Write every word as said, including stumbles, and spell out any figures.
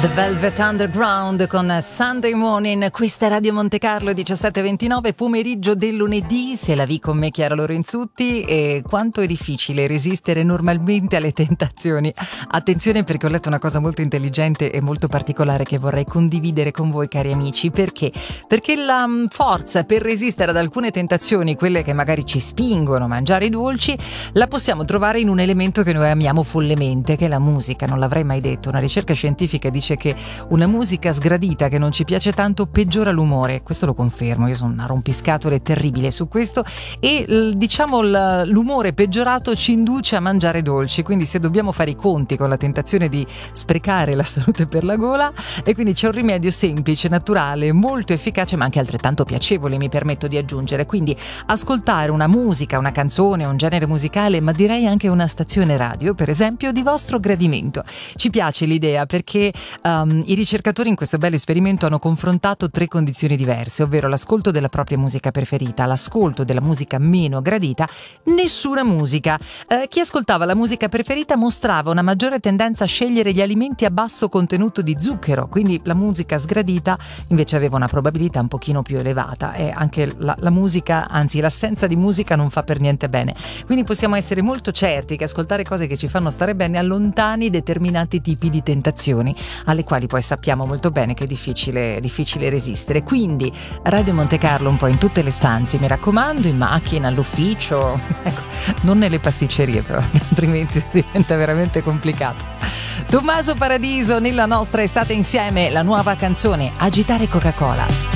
The Velvet Underground con Sunday Morning. Questa è Radio Monte Carlo, diciassette e ventinove, pomeriggio del lunedì. Se la vi con me, Chiara Lorenzutti. E quanto è difficile resistere normalmente alle tentazioni. Attenzione, perché ho letto una cosa molto intelligente e molto particolare che vorrei condividere con voi, cari amici. Perché? Perché la forza per resistere ad alcune tentazioni, quelle che magari ci spingono a mangiare i dolci, la possiamo trovare in un elemento che noi amiamo follemente, che è la musica. Non l'avrei mai detto. Una ricerca scientifica dice che una musica sgradita che non ci piace tanto peggiora l'umore. Questo lo confermo, io sono una rompiscatole terribile su questo. E diciamo l'umore peggiorato ci induce a mangiare dolci, quindi se dobbiamo fare i conti con la tentazione di sprecare la salute per la gola, e quindi c'è un rimedio semplice, naturale, molto efficace ma anche altrettanto piacevole, mi permetto di aggiungere. Quindi ascoltare una musica, una canzone, un genere musicale, ma direi anche una stazione radio, per esempio, di vostro gradimento. Ci piace l'idea perché Um, i ricercatori in questo bel esperimento hanno confrontato tre condizioni diverse, ovvero l'ascolto della propria musica preferita, l'ascolto della musica meno gradita, nessuna musica. Eh, chi ascoltava la musica preferita mostrava una maggiore tendenza a scegliere gli alimenti a basso contenuto di zucchero, quindi la musica sgradita invece aveva una probabilità un pochino più elevata. E anche la, la musica, anzi l'assenza di musica non fa per niente bene. Quindi possiamo essere molto certi che ascoltare cose che ci fanno stare bene allontani determinati tipi di tentazioni, alle quali poi sappiamo molto bene che è difficile, difficile resistere. Quindi Radio Monte Carlo un po' in tutte le stanze, mi raccomando, in macchina, all'ufficio, ecco, non nelle pasticcerie però, altrimenti diventa veramente complicato. Tommaso Paradiso nella nostra Estate Insieme, la nuova canzone Agitare Coca-Cola.